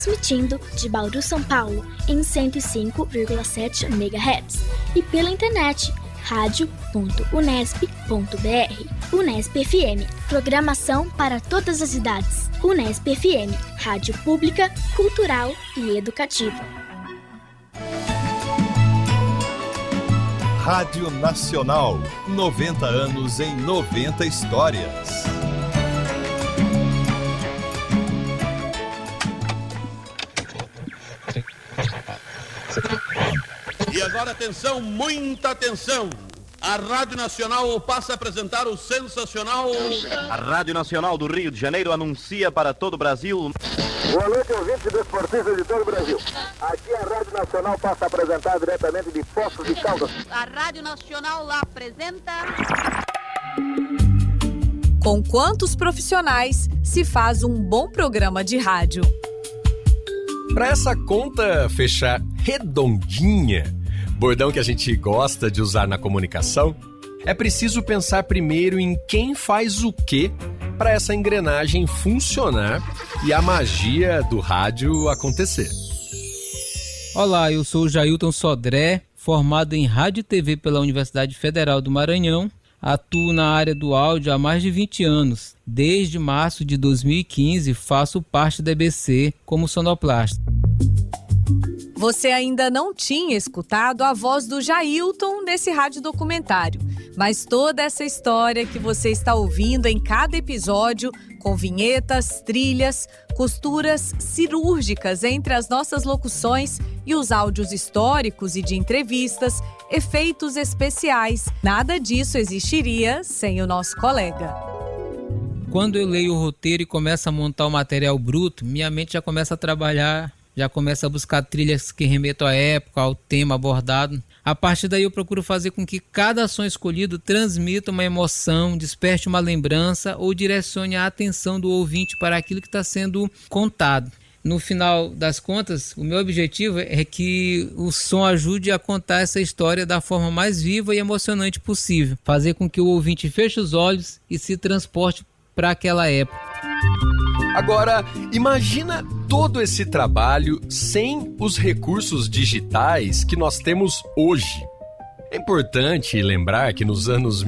Transmitindo de Bauru, São Paulo, em 105,7 MHz e pela internet radio.unesp.br. Unesp FM, programação para todas as idades. Unesp FM, rádio pública, cultural e educativa. Rádio Nacional, 90 anos em 90 histórias. E agora atenção, muita atenção. A Rádio Nacional passa a apresentar o sensacional... A Rádio Nacional do Rio de Janeiro anuncia para todo o Brasil... Boa noite, ouvintes do Esportista de todo o Brasil. Aqui a Rádio Nacional passa a apresentar diretamente de Poços de Caldas. A Rádio Nacional lá apresenta... Com quantos profissionais se faz um bom programa de rádio? Para essa conta fechar redondinha, bordão que a gente gosta de usar na comunicação, é preciso pensar primeiro em quem faz o quê para essa engrenagem funcionar e a magia do rádio acontecer. Olá, eu sou o Jailton Sodré, formado em Rádio e TV pela Universidade Federal do Maranhão. Atuo na área do áudio há mais de 20 anos. Desde março de 2015 faço parte da EBC como sonoplasta. Você ainda não tinha escutado a voz do Jailton nesse rádio documentário, mas toda essa história que você está ouvindo em cada episódio, com vinhetas, trilhas, costuras cirúrgicas entre as nossas locuções e os áudios históricos e de entrevistas, efeitos especiais, nada disso existiria sem o nosso colega. Quando eu leio o roteiro e começo a montar o material bruto, minha mente já começa a trabalhar, já começa a buscar trilhas que remetam à época, ao tema abordado. A partir daí eu procuro fazer com que cada som escolhido transmita uma emoção, desperte uma lembrança ou direcione a atenção do ouvinte para aquilo que está sendo contado. No final das contas, o meu objetivo é que o som ajude a contar essa história da forma mais viva e emocionante possível. Fazer com que o ouvinte feche os olhos e se transporte para aquela época. Agora, imagina todo esse trabalho sem os recursos digitais que nós temos hoje. É importante lembrar que nos anos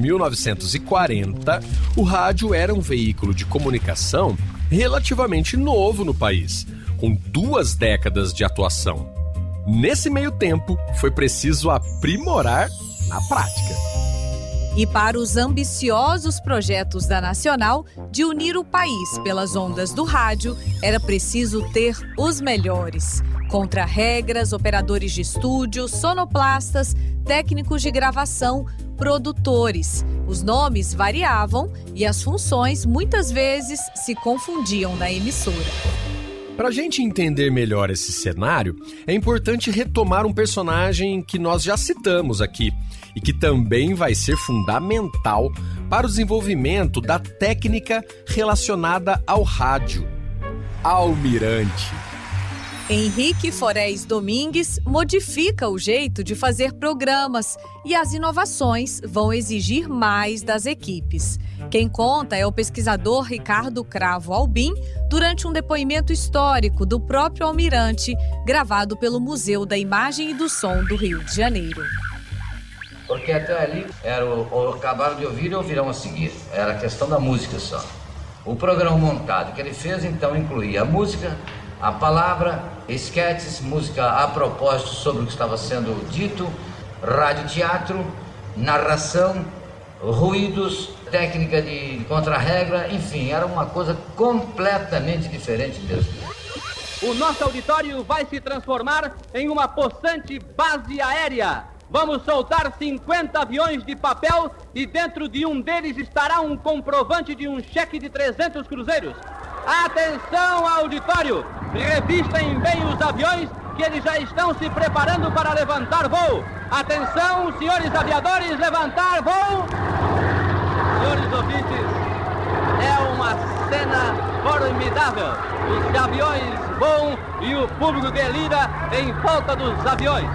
1940, o rádio era um veículo de comunicação relativamente novo no país, com 2 décadas de atuação. Nesse meio tempo, foi preciso aprimorar na prática. E para os ambiciosos projetos da Nacional de unir o país pelas ondas do rádio, era preciso ter os melhores. Contra-regras, operadores de estúdio, sonoplastas, técnicos de gravação, produtores. Os nomes variavam e as funções muitas vezes se confundiam na emissora. Para a gente entender melhor esse cenário, é importante retomar um personagem que nós já citamos aqui e que também vai ser fundamental para o desenvolvimento da técnica relacionada ao rádio: Almirante. Henrique Forés Domingues modifica o jeito de fazer programas e as inovações vão exigir mais das equipes. Quem conta é o pesquisador Ricardo Cravo Albim durante um depoimento histórico do próprio Almirante, gravado pelo Museu da Imagem e do Som do Rio de Janeiro. Porque até ali era acabaram de ouvir e ouvirão a seguir. Era a questão da música só. O programa montado que ele fez, então, incluía a música, a palavra, esquetes, música a propósito sobre o que estava sendo dito, radioteatro, narração, ruídos, técnica de contra-regra, enfim, era uma coisa completamente diferente mesmo. O nosso auditório vai se transformar em uma possante base aérea. Vamos soltar 50 aviões de papel e dentro de um deles estará um comprovante de um cheque de 300 cruzeiros. Atenção, auditório! Revistem bem os aviões que eles já estão se preparando para levantar voo. Atenção, senhores aviadores, levantar voo! Senhores ouvintes, é uma cena formidável. Os aviões voam e o público delira em volta dos aviões.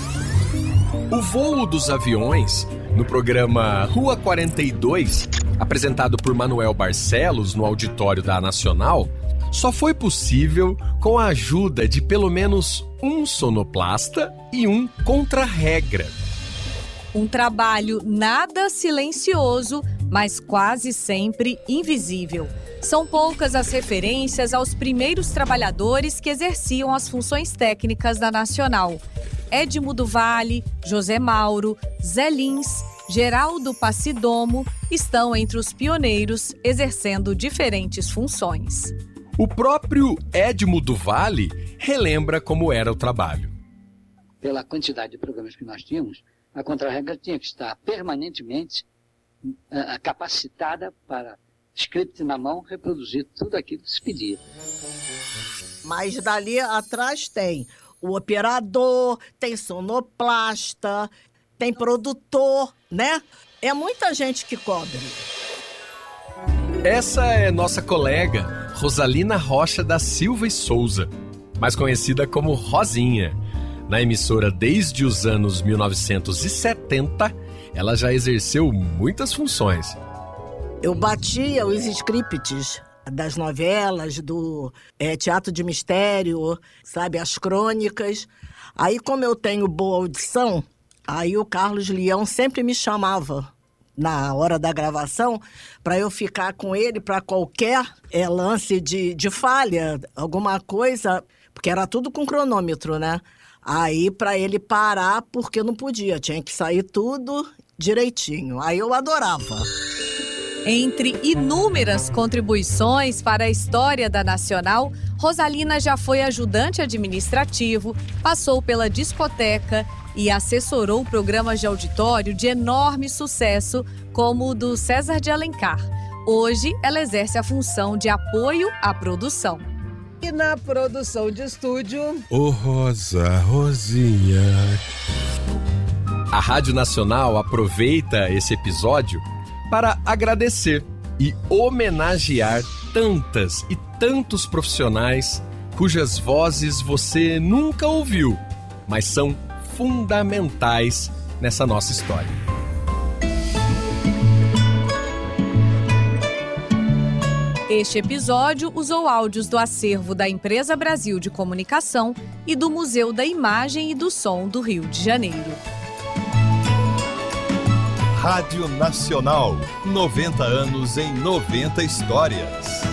O voo dos aviões, no programa Rua 42, apresentado por Manuel Barcelos no auditório da Nacional, só foi possível com a ajuda de pelo menos um sonoplasta e um contra-regra. Um trabalho nada silencioso, mas quase sempre invisível. São poucas as referências aos primeiros trabalhadores que exerciam as funções técnicas da Nacional. Edmo do Vale, José Mauro, Zé Lins, Geraldo Passidomo estão entre os pioneiros exercendo diferentes funções. O próprio Edmo do Vale relembra como era o trabalho. Pela quantidade de programas que nós tínhamos, a contra-regra tinha que estar permanentemente capacitada para, script na mão, reproduzir tudo aquilo que se pedia. Mas dali atrás tem o operador, tem sonoplasta, tem produtor, né? É muita gente que cobre. Essa é nossa colega Rosalina Rocha da Silva e Souza, mais conhecida como Rosinha. Na emissora desde os anos 1970, ela já exerceu muitas funções. Eu batia os scripts das novelas, do teatro de mistério, sabe, as crônicas. Aí, como eu tenho boa audição, aí o Carlos Leão sempre me chamava na hora da gravação para eu ficar com ele para qualquer lance de falha, alguma coisa, porque era tudo com cronômetro, né? Aí, para ele parar, porque não podia, tinha que sair tudo direitinho. Aí eu adorava. Entre inúmeras contribuições para a história da Nacional, Rosalina já foi ajudante administrativo, passou pela discoteca e assessorou programas de auditório de enorme sucesso, como o do César de Alencar. Hoje, ela exerce a função de apoio à produção. E na produção de estúdio... Ô Rosinha... A Rádio Nacional aproveita esse episódio para agradecer e homenagear tantas e tantos profissionais cujas vozes você nunca ouviu, mas são fundamentais nessa nossa história. Este episódio usou áudios do acervo da Empresa Brasil de Comunicação e do Museu da Imagem e do Som do Rio de Janeiro. Rádio Nacional, 90 anos em 90 histórias.